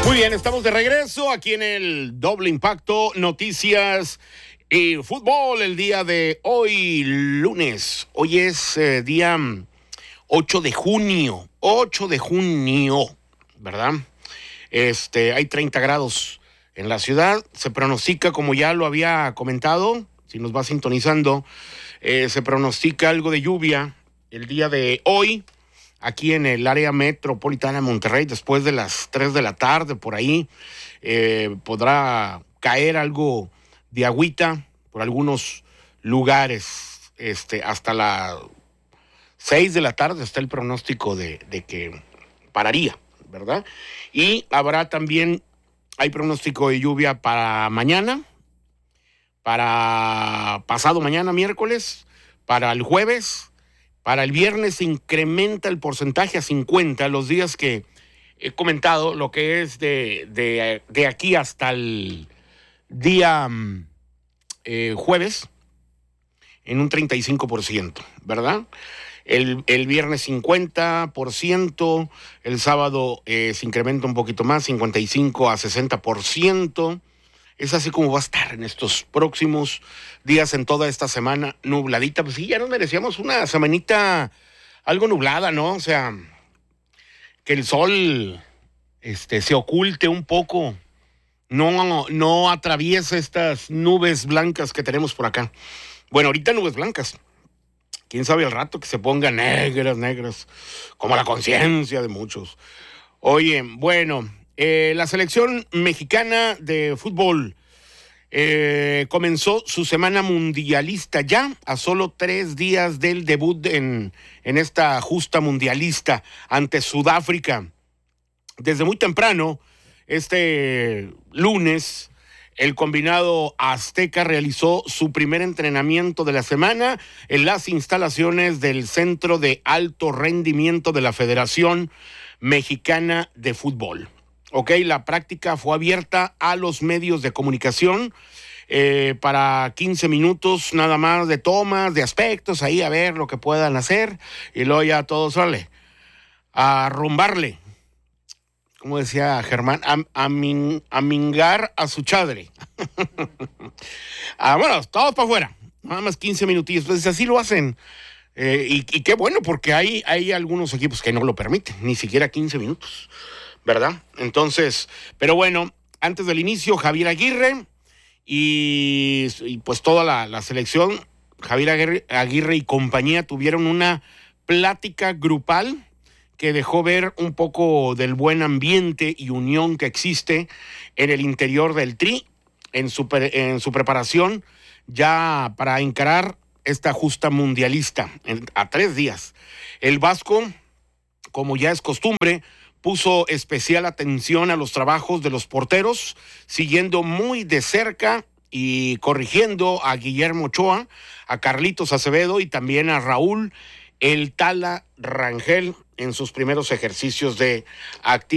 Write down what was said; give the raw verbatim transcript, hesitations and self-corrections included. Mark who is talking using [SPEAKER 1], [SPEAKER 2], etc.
[SPEAKER 1] Muy bien, estamos de regreso aquí en el Doble Impacto, noticias y fútbol el día de hoy, lunes. Hoy es eh, día ocho de junio, ocho de junio, ¿verdad? Este, hay treinta grados en la ciudad, se pronostica, como ya lo había comentado, si nos va sintonizando, eh, se pronostica algo de lluvia el día de hoy, aquí en el área metropolitana de Monterrey, después de las tres de la tarde, por ahí, eh, podrá caer algo de agüita por algunos lugares, este, hasta las seis de la tarde está el pronóstico de, de que pararía, ¿verdad? Y habrá también, hay pronóstico de lluvia para mañana, para pasado mañana, miércoles, para el jueves. Para el viernes se incrementa el porcentaje a cincuenta los días que he comentado, lo que es de, de, de aquí hasta el día eh, jueves, en un treinta y cinco por ciento, ¿verdad? El, el viernes cincuenta por ciento, el sábado eh, se incrementa un poquito más, cincuenta y cinco a sesenta por ciento. Es así como va a estar en estos próximos días, en toda esta semana nubladita. Pues sí, ya nos merecíamos una semanita algo nublada, ¿no? O sea, que el sol este, se oculte un poco, no, no atraviese estas nubes blancas que tenemos por acá. Bueno, ahorita nubes blancas. Quién sabe al rato que se pongan negras, negras, como la conciencia de muchos. Oye, bueno, eh, la selección mexicana de fútbol eh, comenzó su semana mundialista ya a solo tres días del debut en, en esta justa mundialista ante Sudáfrica. Desde muy temprano, este lunes, el combinado azteca realizó su primer entrenamiento de la semana en las instalaciones del Centro de Alto Rendimiento de la Federación Mexicana de Fútbol. Ok, la práctica fue abierta a los medios de comunicación eh, para quince minutos nada más de tomas, de aspectos, ahí a ver lo que puedan hacer y luego ya todos, sale a rumbarle. Como decía Germán, a, a, min, a mingar a su chadre. ah, bueno, todos para afuera, nada más quince minutillos. Entonces así lo hacen. Eh, y, y qué bueno, porque hay, hay algunos equipos que no lo permiten, ni siquiera quince minutos, ¿verdad? Entonces, pero bueno, antes del inicio, Javier Aguirre y, y pues toda la, la selección, Javier Aguirre, Aguirre y compañía tuvieron una plática grupal que dejó ver un poco del buen ambiente y unión que existe en el interior del Tri, en su, en su preparación ya para encarar esta justa mundialista en, a tres días. El Vasco, como ya es costumbre, puso especial atención a los trabajos de los porteros, siguiendo muy de cerca y corrigiendo a Guillermo Ochoa, a Carlitos Acevedo y también a Raúl El Tala Rangel en sus primeros ejercicios de actividad.